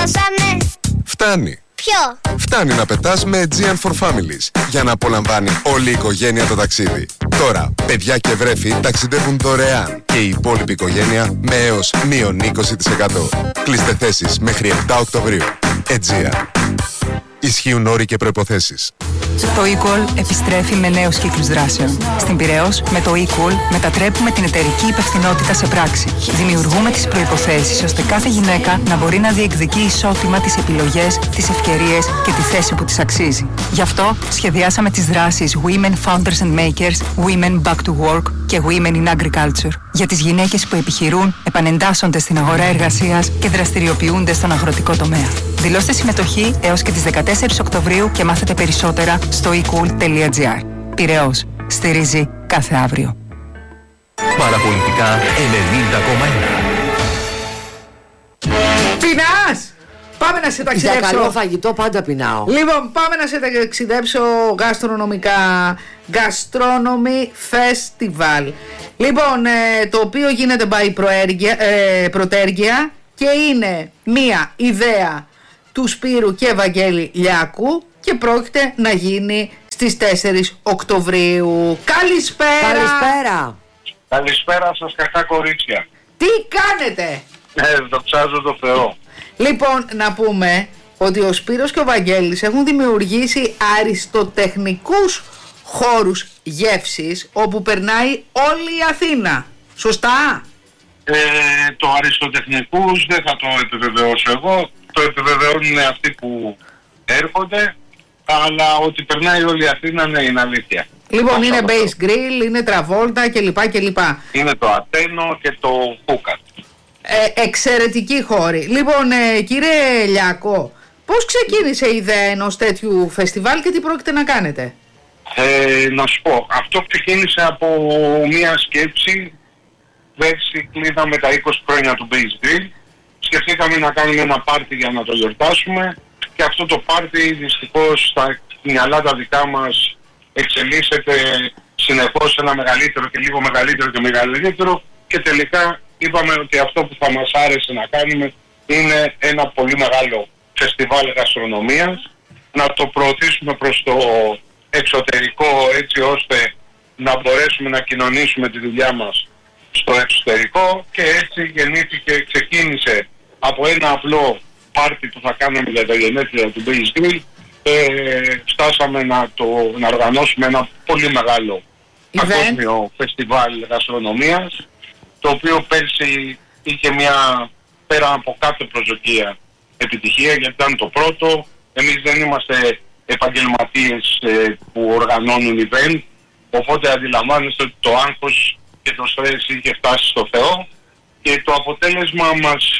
Τελειώσαμε. Φτάνει. Ποιο? Φτάνει να πετάς με Aegean for Families για να απολαμβάνει όλη η οικογένεια το ταξίδι. Τώρα, παιδιά και βρέφη ταξιδεύουν δωρεάν και η υπόλοιπη οικογένεια με έως μείον 20%. Κλείστε θέσεις μέχρι 7 Οκτωβρίου. Aegean. Ισχύουν όροι και προϋποθέσεις. Το eCall επιστρέφει με νέους κύκλους δράσεων. Στην Πειραιώς, με το eCall μετατρέπουμε την εταιρική υπευθυνότητα σε πράξη. Δημιουργούμε τις προϋποθέσεις ώστε κάθε γυναίκα να μπορεί να διεκδικεί ισότιμα τις επιλογές, τις ευκαιρίες και τη θέση που της αξίζει. Γι' αυτό σχεδιάσαμε τις δράσεις Women Founders and Makers, Women Back to Work και Women in Agriculture για τις γυναίκες που επιχειρούν, επανεντάσσονται στην αγορά εργασίας και δραστηριοποιούνται στον αγροτικό τομέα. Δηλώστε συμμετοχή έως και τις 14 Οκτωβρίου και μάθετε περισσότερα στο ecool.gr. Πειραιώς. Στηρίζει κάθε αύριο. Παραπολιτικά 90,1. Πεινάς! Πάμε να σε ταξιδέψω. Για καλό φαγητό πάντα πεινάω. Λοιπόν, πάμε να σε ταξιδέψω γαστρονομικά. Gastronomy Festival. Λοιπόν, το οποίο γίνεται by προτέργεια και είναι μία ιδέα του Σπύρου και Βαγγέλη Λιάκου και πρόκειται να γίνει στις 4 Οκτωβρίου. Καλησπέρα! Καλησπέρα! Καλησπέρα σας κακά κορίτσια. Τι κάνετε? Δοξάζω το Θεό. Λοιπόν, να πούμε ότι ο Σπύρος και ο Βαγγέλης έχουν δημιουργήσει αριστοτεχνικούς χώρους γεύσης όπου περνάει όλη η Αθήνα. Σωστά? Το αριστοτεχνικούς δεν θα το επιβεβαιώσω εγώ. Το επιβεβαιώνουν αυτοί που έρχονται. Αλλά ότι περνάει όλη η Αθήνα, ναι, είναι αλήθεια. Λοιπόν, είναι Base Grill, είναι Travolta κλπ. Είναι το Ατένο και το Χούκα. Εξαιρετική χώρη. Λοιπόν, κύριε Λιάκο, πώς ξεκίνησε η ιδέα ενός τέτοιου φεστιβάλ και τι πρόκειται να κάνετε? Να σου πω, αυτό ξεκίνησε από μια σκέψη. Πέρσι κλείδαμε τα 20 χρόνια του Base Grill. Σκεφτήκαμε να κάνουμε ένα πάρτι για να το γιορτάσουμε και αυτό το πάρτι δυστυχώς στα μυαλά τα δικά μας εξελίσσεται συνεχώς ένα μεγαλύτερο και λίγο μεγαλύτερο και μεγαλύτερο και τελικά είπαμε ότι αυτό που θα μας άρεσε να κάνουμε είναι ένα πολύ μεγάλο φεστιβάλ γαστρονομίας, να το προωθήσουμε προς το εξωτερικό έτσι ώστε να μπορέσουμε να κοινωνήσουμε τη δουλειά μας στο εξωτερικό και έτσι ξεκίνησε από ένα απλό πάρτι που θα κάναμε για τα γενέθλια του Base Grill. Φτάσαμε να οργανώσουμε ένα πολύ μεγάλο παγκόσμιο φεστιβάλ γαστρονομίας, το οποίο πέρσι είχε μια πέρα από κάθε προσδοκία επιτυχία γιατί ήταν το πρώτο. Εμείς δεν είμαστε επαγγελματίες που οργανώνουν event, οπότε αντιλαμβάνεστε ότι το άγχος και το στρες είχε φτάσει στο Θεό και το αποτέλεσμα μας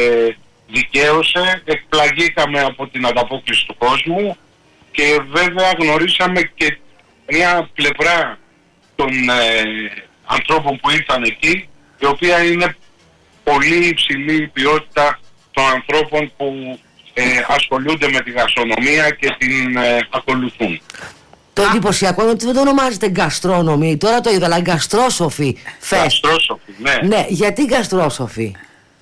δικαίωσε, εκπλαγήκαμε από την ανταπόκριση του κόσμου και βέβαια γνωρίσαμε και μια πλευρά των ανθρώπων που ήρθαν εκεί, η οποία είναι πολύ υψηλή η ποιότητα των ανθρώπων που ασχολούνται με τη γαστρονομία και την ακολουθούν. Το εντυπωσιακό είναι ότι δεν το ονομάζετε γκαστρόνομη, τώρα το είδα, αλλά γκαστρόσοφοι. Γκαστρόσοφοι, ναι. Ναι, γιατί γκαστρόσοφοι?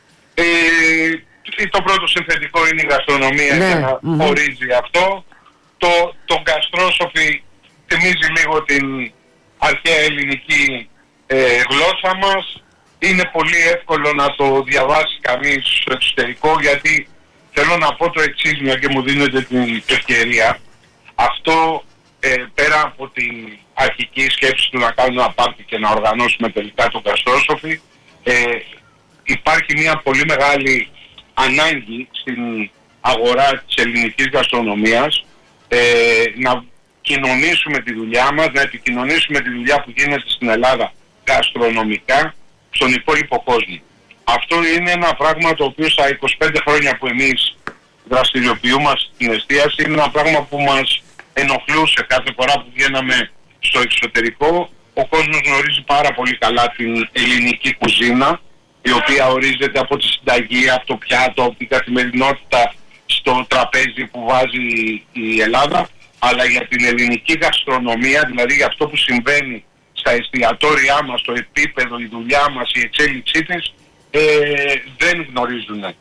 Το πρώτο συνθετικό είναι η γαστρονομία, ναι, για να ορίζει αυτό. Το γκαστρόσοφοι θυμίζει λίγο την αρχαία ελληνική γλώσσα μας. Είναι πολύ εύκολο να το διαβάσει κανείς στο εξωτερικό, γιατί θέλω να πω το εξής, μια και μου δίνετε την ευκαιρία. Αυτό πέρα από την αρχική σκέψη του να κάνουμε ένα πάρτι και να οργανώσουμε τελικά το γκαστρόσοφοι, υπάρχει μια πολύ μεγάλη ανάγκη στην αγορά της ελληνικής γαστρονομίας να κοινωνήσουμε τη δουλειά μας, να επικοινωνήσουμε τη δουλειά που γίνεται στην Ελλάδα γαστρονομικά στον υπόλοιπο κόσμο. Αυτό είναι ένα πράγμα το οποίο στα 25 χρόνια που εμείς δραστηριοποιούμαστε στην εστίαση είναι ένα πράγμα που μας ενοχλούσε κάθε φορά που βγαίναμε στο εξωτερικό. Ο κόσμος γνωρίζει πάρα πολύ καλά την ελληνική κουζίνα, η οποία ορίζεται από τη συνταγή, από το πιάτο, από την καθημερινότητα στο τραπέζι που βάζει η Ελλάδα, αλλά για την ελληνική γαστρονομία, δηλαδή για αυτό που συμβαίνει στα εστιατόρια μας, το επίπεδο, η δουλειά μας, η εξέλιξή της, δεν γνωρίζουν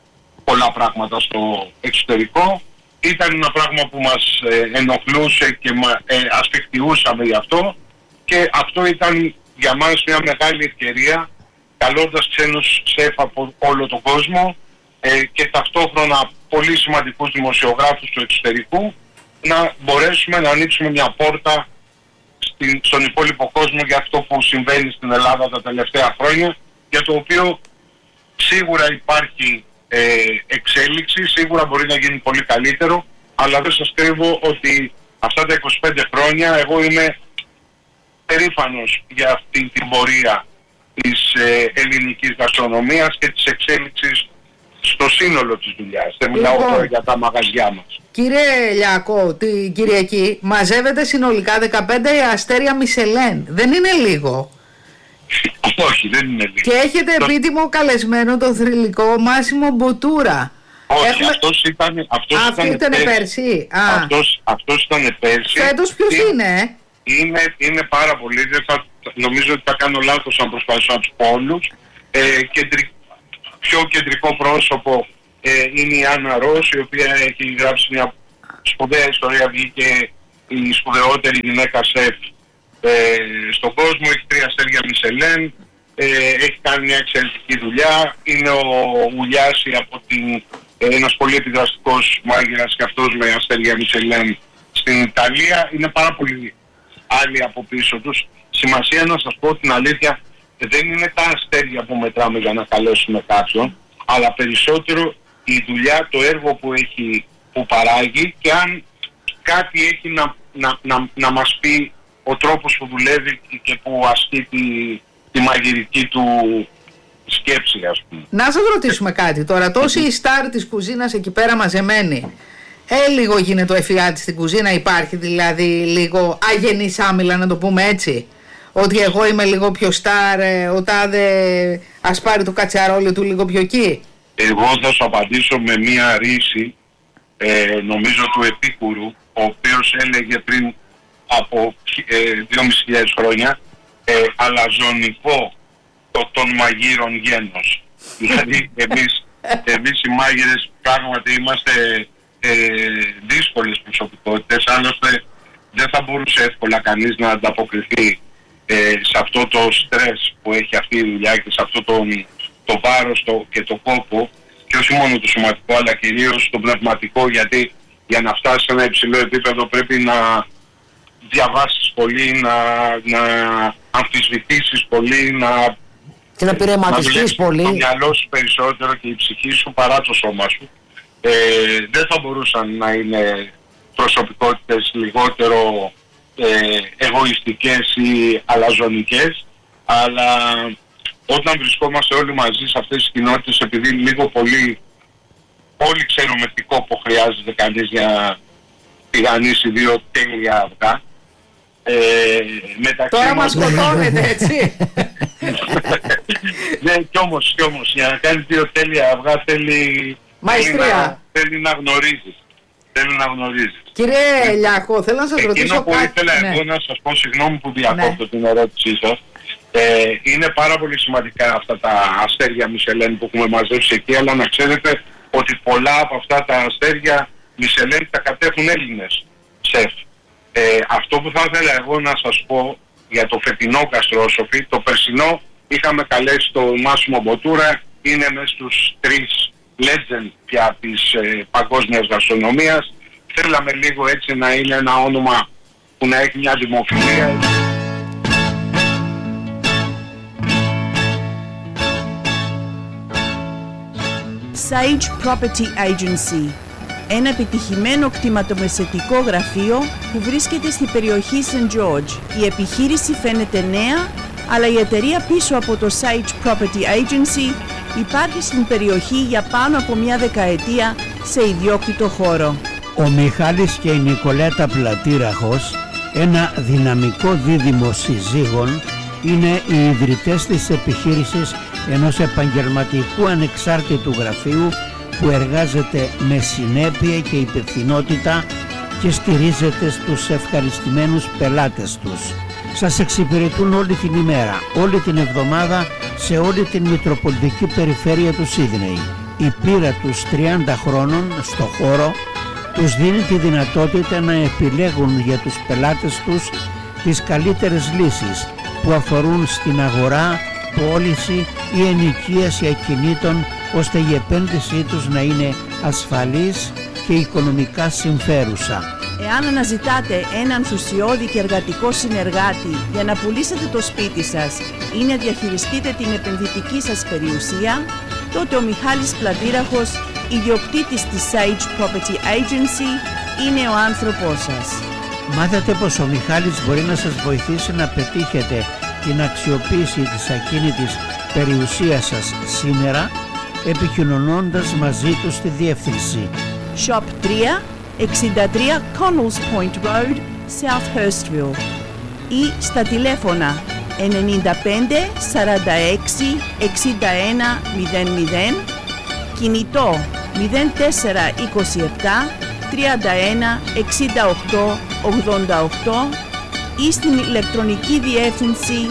πολλά πράγματα στο εξωτερικό. Ήταν ένα πράγμα που μας ενοχλούσε και ασφιχτιούσαμε γι' αυτό, και αυτό ήταν για μας μια μεγάλη ευκαιρία, καλώντας ξένους σεφ από όλο τον κόσμο και ταυτόχρονα πολύ σημαντικούς δημοσιογράφους του εξωτερικού, να μπορέσουμε να ανοίξουμε μια πόρτα στον υπόλοιπο κόσμο για αυτό που συμβαίνει στην Ελλάδα τα τελευταία χρόνια, για το οποίο σίγουρα υπάρχει εξέλιξη, σίγουρα μπορεί να γίνει πολύ καλύτερο, αλλά δεν σας κρύβω ότι αυτά τα 25 χρόνια εγώ είμαι περήφανος για αυτή την πορεία της ελληνικής γαστρονομίας και της εξέλιξης στο σύνολο της δουλειάς. Δεν μιλάω τώρα για τα μαγαζιά μας. Κύριε Λιάκο, την Κυριακή μαζεύετε συνολικά 15 αστέρια Μισελέν. Δεν είναι λίγο? Όχι, δεν είναι λίγο. Και έχετε επίτιμο καλεσμένο τον θρυλικό Μάσιμο Μποτούρα. Όχι, αυτός ήταν πέρσι. Αυτός ήταν πέρσι. Φέτος ποιος είναι? Είναι πάρα πολύ. Νομίζω ότι θα κάνω λάθος αν προσπαθήσω να τους πω όλους. Πιο κεντρικό πρόσωπο είναι η Άννα Ρος, η οποία έχει γράψει μια σπουδαία ιστορία, βγήκε η σπουδαιότερη γυναίκα σεφ στον κόσμο, έχει 3 αστέρια Μισελέν, έχει κάνει μια εξαιρετική δουλειά. Είναι ο Ουλιάση ένας πολύ επιδραστικός μάγειρας και αυτός με αστέρια Μισελέν στην Ιταλία. Είναι πάρα πολλοί άλλοι από πίσω τους. Σημασία, να σας πω την αλήθεια, δεν είναι τα αστέρια που μετράμε για να καλέσουμε κάποιον, αλλά περισσότερο η δουλειά, το έργο που παράγει, και αν κάτι έχει να μας πει ο τρόπος που δουλεύει και που ασκεί τη μαγειρική του σκέψη, ας πούμε. Να σας ρωτήσουμε κάτι τώρα. Τόσοι οι στάρ της κουζίνας εκεί πέρα μαζεμένοι, λίγο γίνεται ο εφιάλτης στην κουζίνα? Υπάρχει δηλαδή λίγο αγενής άμυλα, να το πούμε έτσι? Ότι εγώ είμαι λίγο πιο στάρ, ο τάδε ας πάρει το κατσαρόλι του λίγο πιο εκεί? Εγώ θα σου απαντήσω με μία ρίση, νομίζω του Επίκουρου, ο οποίος έλεγε πριν από 2.500 χρόνια αλαζονικό των μαγείρων γένος. Δηλαδή εμείς οι μάγειρες πράγματι είμαστε δύσκολες προσωπικότητες, άλλωστε δεν θα μπορούσε εύκολα κανείς να ανταποκριθεί σε αυτό το στρες που έχει αυτή η δουλειά και σε αυτό το βάρος και το κόπο, και όχι μόνο το σωματικό αλλά κυρίως το πνευματικό, γιατί για να φτάσεις σε ένα υψηλό επίπεδο πρέπει να διαβάσεις πολύ, να αμφισβητήσεις πολύ, και να πειραματιστείς πολύ. Το μυαλό σου περισσότερο και η ψυχή σου παρά το σώμα σου. Δεν θα μπορούσαν να είναι προσωπικότητες λιγότερο εγωιστικές ή αλαζονικές, αλλά όταν βρισκόμαστε όλοι μαζί σε αυτές τις κοινότητες, επειδή λίγο πολύ όλοι ξέρουμε τι κόπο χρειάζεται κανείς για να τηγανίσει 2 τέλεια αυγά, τώρα μας σκοτώνετε, έτσι. Ναι, κι όμως για να κάνει 2 τέλεια αυγά θέλει μαεστρία. Θέλει να γνωρίζεις. Κύριε Λιάκο, θέλω να σας ρωτήσω κάτι. Εκείνο που ήθελα εγώ να σας πω, συγγνώμη που διακόπτω την ερώτησή σας, είναι πάρα πολύ σημαντικά αυτά τα αστέρια Μισελέν που έχουμε μαζέψει εκεί, αλλά να ξέρετε ότι πολλά από αυτά τα αστέρια Μισελέν τα κατέχουν Έλληνες σεφ. Αυτό που θα ήθελα εγώ να σας πω για το φετινό Γαστρόσοφι, το περσινό είχαμε καλέσει το Μάσιμο Μποτούρα, είναι μέσα στους 3 legend πια της παγκόσμιας γαστρονομίας. Θέλαμε λίγο έτσι να είναι ένα όνομα που να έχει μια δημοφιλία. Sage Property Agency, ένα επιτυχημένο κτηματομεσαιτικό γραφείο που βρίσκεται στην περιοχή St. George. Η επιχείρηση φαίνεται νέα, αλλά η εταιρεία πίσω από το Sage Property Agency υπάρχει στην περιοχή για πάνω από μια δεκαετία σε ιδιόκτητο χώρο. Ο Μιχάλης και η Νικολέτα Πλατήραχος, ένα δυναμικό δίδυμο συζύγων, είναι οι ιδρυτές της επιχείρησης ενός επαγγελματικού ανεξάρτητου γραφείου που εργάζεται με συνέπεια και υπευθυνότητα και στηρίζεται στους ευχαριστημένους πελάτες τους. Σας εξυπηρετούν όλη την ημέρα, όλη την εβδομάδα, σε όλη την Μητροπολιτική Περιφέρεια του Σίδνεϊ. Η πείρα τους 30 χρόνων στο χώρο τους δίνει τη δυνατότητα να επιλέγουν για τους πελάτες τους τις καλύτερες λύσεις που αφορούν στην αγορά, πώληση ή ενοικίαση ακινήτων, ώστε η επένδυσή τους να είναι ασφαλής και οικονομικά συμφέρουσα. Εάν αναζητάτε έναν ενθουσιώδη και εργατικό συνεργάτη για να πουλήσετε το σπίτι σας ή να διαχειριστείτε την επενδυτική σας περιουσία, τότε ο Μιχάλης Πλατήραχος, ιδιοκτήτης της Sage Property Agency, είναι ο άνθρωπός σας. Μάθατε πως ο Μιχάλης μπορεί να σας βοηθήσει να πετύχετε την αξιοποίηση της ακίνητης περιουσίας σας σήμερα, επικοινωνώντας μαζί του στη διεύθυνση Shop 3, 63 Connells Point Road, South Hurstville, ή στα τηλέφωνα 95 46 61 00, κινητό 0427 31 68 88 ή στην ηλεκτρονική διεύθυνση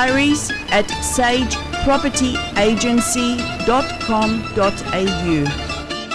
enquiries@sagepropertyagency.com.au.